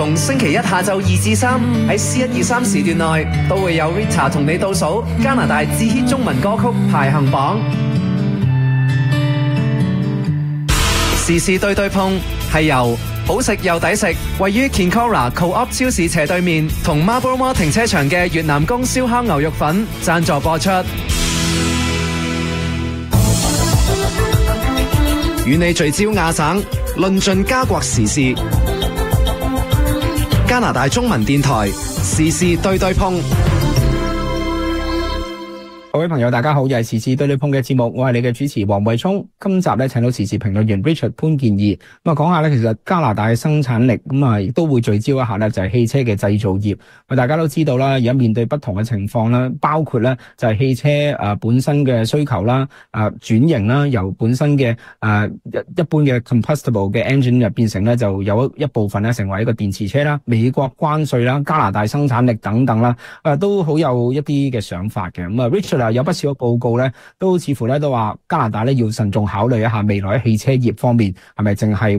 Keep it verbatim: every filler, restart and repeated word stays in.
逢星期一下晝二至三喺 C 一二三時段內，都會有 Rita 同你倒數加拿大至 hit 中文歌曲排行榜。時事對對碰係由好食又抵食，位於 Kinkora Co-op 超市斜對面同 Marlborough Mall 停車場嘅越南宮燒烤牛肉粉贊助播出。與你聚焦亞省，論盡加國時事。加拿大中文電台時事對對碰。 各位朋友大家好，又係時事對對碰嘅節目，我係你嘅主持黃慧聰。今集咧請到時事評論員 Richard 潘建義，咁啊講下咧，其實加拿大嘅生產力咁啊，亦都會聚焦一下咧，就係汽車嘅製造業。大家都知道啦，而家面對不同嘅情況啦，包括咧就係汽車誒本身嘅需求啦，誒轉型啦，由本身嘅誒一一般嘅 combustible 嘅 engine 入變成咧就有一一部分咧成為一個電池車啦，美國關稅啦，加拿大生產力等等啦，誒都好有一啲嘅想法嘅。咁啊 Richard 有不少嘅報告咧，都似乎咧都話加拿大咧要慎重考慮一下未來喺汽車業方面係咪淨係